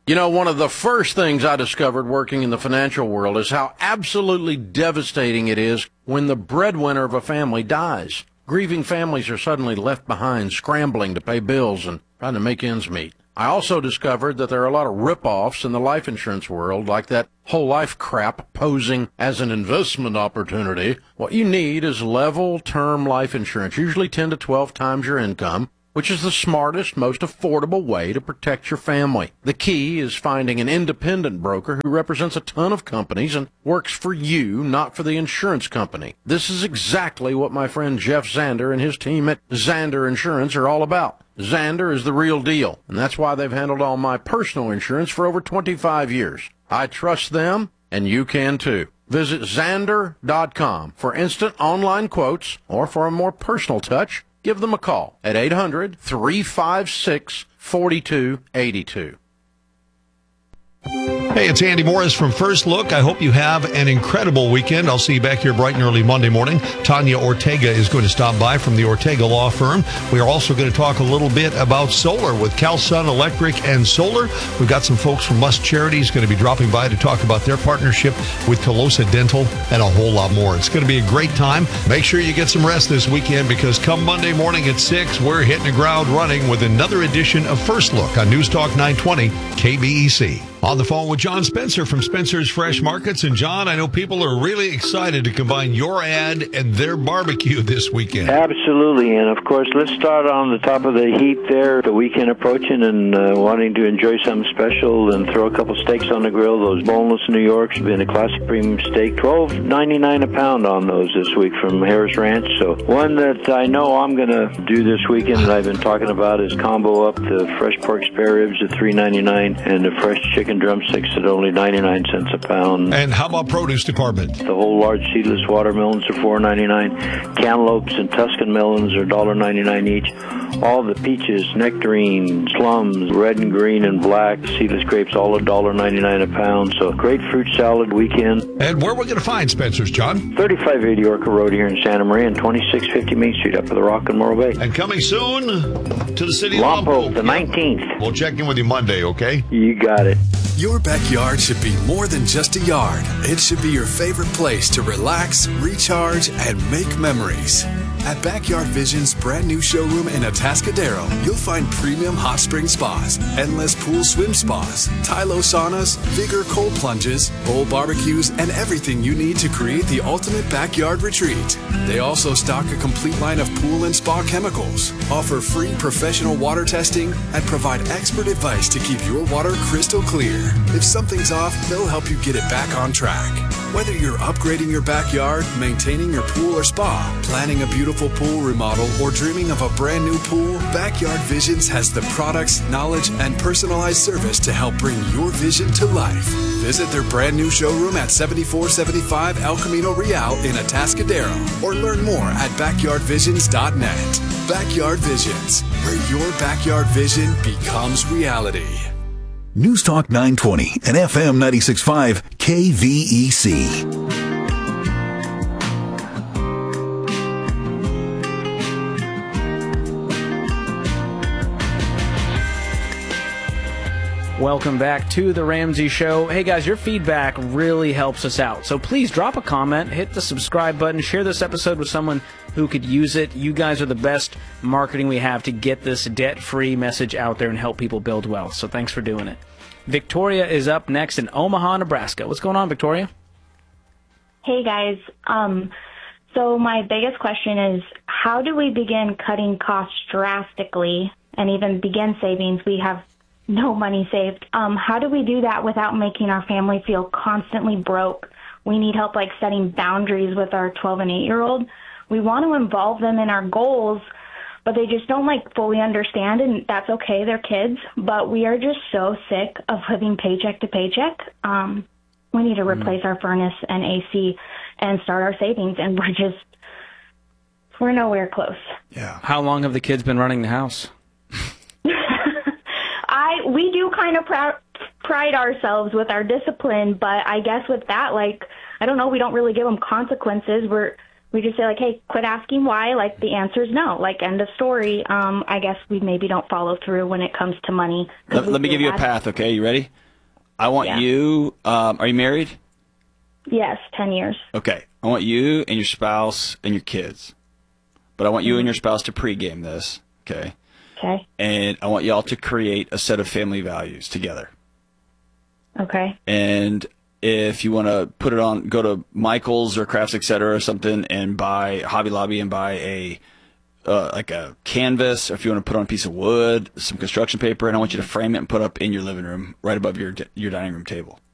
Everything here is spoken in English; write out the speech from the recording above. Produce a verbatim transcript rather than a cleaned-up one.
You know, one of the first things I discovered working in the financial world is how absolutely devastating it is when the breadwinner of a family dies. Grieving families are suddenly left behind, scrambling to pay bills and trying to make ends meet. I also discovered that there are a lot of rip-offs in the life insurance world, like that whole life crap posing as an investment opportunity. What you need is level term life insurance, usually ten to twelve times your income, which is the smartest, most affordable way to protect your family. The key is finding an independent broker who represents a ton of companies and works for you, not for the insurance company. This is exactly what my friend Jeff Zander and his team at Zander Insurance are all about. Zander is the real deal, and that's why they've handled all my personal insurance for over twenty-five years. I trust them, and you can too. Visit Zander dot com for instant online quotes, or for a more personal touch, give them a call at eight hundred, three five six, four two eight two. Hey, it's Andy Morris from First Look. I hope you have an incredible weekend. I'll see you back here bright and early Monday morning. Tanya Ortega is going to stop by from the Ortega Law Firm. We are also going to talk a little bit about solar with CalSun Electric and Solar. We've got some folks from Must Charities going to be dropping by to talk about their partnership with Colosa Dental and a whole lot more. It's going to be a great time. Make sure you get some rest this weekend, because come Monday morning at six, we're hitting the ground running with another edition of First Look on News Talk nine twenty K B E C. On the phone with John Spencer from Spencer's Fresh Markets. And John, I know people are really excited to combine your ad and their barbecue this weekend. Absolutely. And of course, let's start on the top of the heap there, the weekend approaching, and uh, wanting to enjoy something special and throw a couple steaks on the grill. Those boneless New Yorks being a classic premium steak, twelve ninety-nine a pound on those this week from Harris Ranch. So one that I know I'm going to do this weekend that I've been talking about is combo up the fresh pork spare ribs at three ninety-nine and the fresh chicken drumsticks at only ninety-nine cents a pound. And how about produce department? The whole large seedless watermelons are four ninety-nine. Cantaloupes and Tuscan melons are one ninety-nine each. All the peaches, nectarines, plums, red and green and black, seedless grapes, all one ninety-nine a pound. So great fruit salad weekend. And where are we going to find Spencer's, John? thirty-five eighty Orca Road here in Santa Maria and twenty-six fifty Main Street up at the Rock in Morro Bay. And coming soon to the city of Lompoc, the nineteenth. We'll check in with you Monday, okay? You got it. Your backyard should be more than just a yard. It should be your favorite place to relax, recharge, and make memories. At Backyard Vision's brand new showroom in Atascadero, you'll find premium hot spring spas, endless pool swim spas, Tylo saunas, Vigor cold plunges, bowl barbecues, and everything you need to create the ultimate backyard retreat. They also stock a complete line of pool and spa chemicals, offer free professional water testing, and provide expert advice to keep your water crystal clear. If something's off, they'll help you get it back on track. Whether you're upgrading your backyard, maintaining your pool or spa, planning a beautiful pool remodel, or dreaming of a brand new pool, Backyard Visions has the products, knowledge, and personalized service to help bring your vision to life. Visit their brand new showroom at seventy-four seventy-five El Camino Real in Atascadero, or learn more at backyard visions dot net. Backyard Visions, where your backyard vision becomes reality. News Talk nine twenty and F M ninety-six point five K V E C. Welcome back to The Ramsey Show. Hey guys, your feedback really helps us out. So please drop a comment, hit the subscribe button, share this episode with someone who could use it. You guys are the best marketing we have to get this debt-free message out there and help people build wealth. So thanks for doing it. Victoria is up next in Omaha, Nebraska. What's going on, Victoria? Hey guys. Um, so my biggest question is, how do we begin cutting costs drastically and even begin savings? We have no money saved. Um, how do we do that without making our family feel constantly broke? We need help like setting boundaries with our twelve and eight year old. We want to involve them in our goals, but they just don't like fully understand, and that's okay. They're kids, but we are just so sick of living paycheck to paycheck. Um, we need to replace mm. our furnace and A C and start our savings, and we're just, we're nowhere close. Yeah. How long have the kids been running the house? I we do kind of pr- pride ourselves with our discipline, but I guess with that, like, I don't know, we don't really give them consequences. We're we just say like, hey, quit asking why. Like the answer is no. Like end of story. Um, I guess we maybe don't follow through when it comes to money. Let, let me give you a path, okay? You ready? I want yeah. you. Um, are you married? Yes, ten years. Okay. I want you and your spouse and your kids. But I want you mm-hmm. and your spouse to pregame this, okay? Okay. And I want y'all to create a set of family values together. Okay. And if you want to put it on, go to Michael's or Crafts, et cetera, or something, and buy Hobby Lobby and buy a uh, like a canvas, or if you want to put on a piece of wood, some construction paper, and I want you to frame it and put up in your living room, right above your your dining room table.